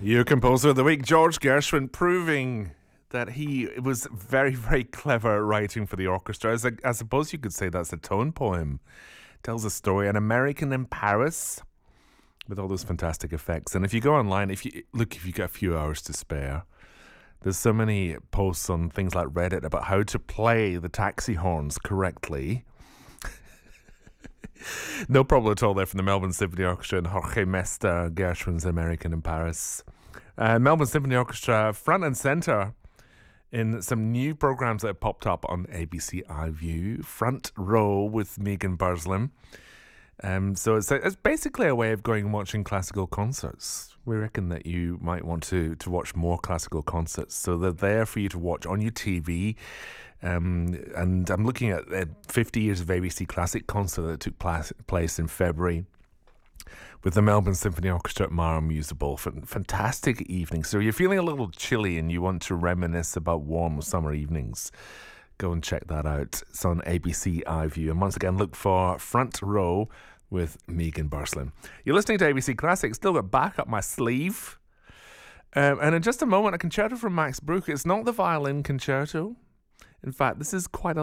Your composer of the week, George Gershwin, proving that he was very, very clever at writing for the orchestra. I suppose you could say that's a tone poem. Tells a story, an American in Paris, with all those fantastic effects. And if you go online, if you get a few hours to spare, there's so many posts on things like Reddit about how to play the taxi horns correctly. No problem at all there from the Melbourne Symphony Orchestra and Jorge Mesta, Gershwin's American in Paris. Melbourne Symphony Orchestra front and centre in some new programs that have popped up on ABC iView. Front Row with Megan Burslem. So it's basically a way of going and watching classical concerts. We reckon that you might want to watch more classical concerts. So they're there for you to watch on your TV. And I'm looking at 50 years of ABC Classic concert that took place in February with the Melbourne Symphony Orchestra at Mara Musical. Fantastic evening. So you're feeling a little chilly and you want to reminisce about warm summer evenings, go and check that out. It's on ABC iView. And once again, look for Front Row with Megan Burslem. You're listening to ABC Classic. Still got back up my sleeve. And in just a moment, a concerto from Max Bruch. It's not the violin concerto. In fact, this is quite a